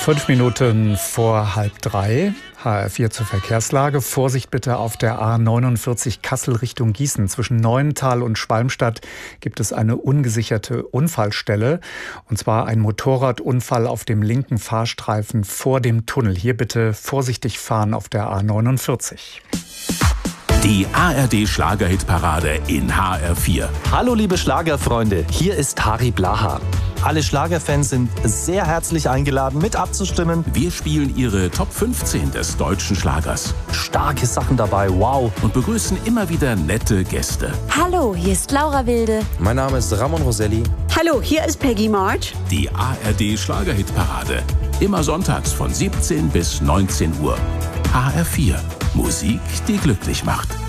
5 Minuten vor 2:30, HR4 zur Verkehrslage. Vorsicht bitte auf der A49 Kassel Richtung Gießen. Zwischen Neuental und Schwalmstadt gibt es eine ungesicherte Unfallstelle. Und zwar ein Motorradunfall auf dem linken Fahrstreifen vor dem Tunnel. Hier bitte vorsichtig fahren auf der A49. Die ARD-Schlagerhitparade in HR4. Hallo liebe Schlagerfreunde, hier ist Harry Blaha. Alle Schlagerfans sind sehr herzlich eingeladen, mit abzustimmen. Wir spielen Ihre Top 15 des deutschen Schlagers. Starke Sachen dabei, wow. Und begrüßen immer wieder nette Gäste. Hallo, hier ist Laura Wilde. Mein Name ist Ramon Roselli. Hallo, hier ist Peggy March. Die ARD-Schlagerhitparade. Immer sonntags von 17 bis 19 Uhr. HR4. Musik, die glücklich macht.